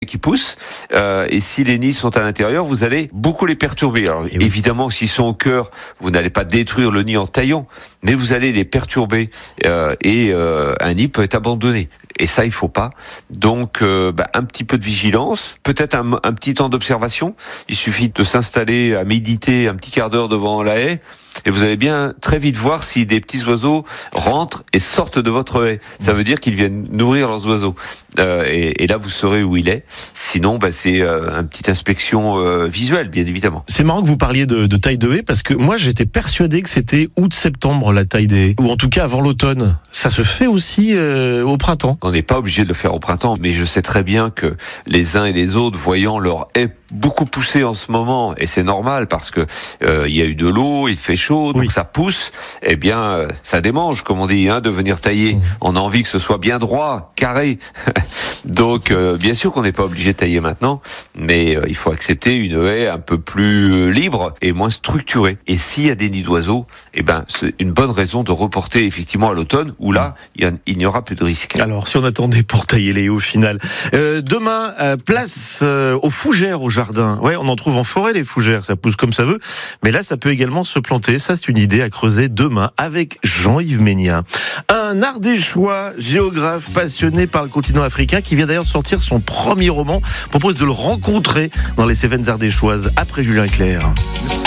qui poussent. Et si les nids sont à l'intérieur, vous allez beaucoup les perturber. Alors, évidemment, s'ils sont au cœur, vous n'allez pas détruire le nid en taillant, mais vous allez les perturber et un nid peut être abandonné. Et ça, il faut pas. Donc, un petit peu de vigilance, peut-être un petit temps d'observation. Il suffit de s'installer à méditer un petit quart d'heure devant la haie. Et vous allez bien très vite voir si des petits oiseaux rentrent et sortent de votre haie. Ça veut dire qu'ils viennent nourrir leurs oiseaux. Et là, vous saurez où il est. Sinon, c'est une petite inspection visuelle, bien évidemment. C'est marrant que vous parliez de taille de haie, parce que moi, j'étais persuadé que c'était août-septembre, la taille des haies. Ou en tout cas, avant l'automne. Ça se fait aussi au printemps. On n'est pas obligé de le faire au printemps, mais je sais très bien que les uns et les autres, voyant leur haie beaucoup pousser en ce moment, et c'est normal parce que il y a eu de l'eau, il fait chaud, donc ça pousse, eh bien ça démange, comme on dit, de venir tailler. On a envie que ce soit bien droit, carré. Donc bien sûr qu'on n'est pas obligé de tailler maintenant, mais il faut accepter une haie un peu plus libre et moins structurée. Et s'il y a des nids d'oiseaux, c'est une bonne raison de reporter effectivement à l'automne, où là il n'y aura plus de risque. Alors si on attendait pour tailler les haies au final, demain place aux fougères au jardin. Ouais, on en trouve en forêt les fougères, ça pousse comme ça veut, mais là ça peut également se planter. Ça, c'est une idée à creuser demain avec Jean-Yves Ménien, un Ardéchois, géographe passionné par le continent africain, qui vient d'ailleurs de sortir son premier roman. Propose de le rencontrer dans les Cévennes ardéchoises après Julien Clerc.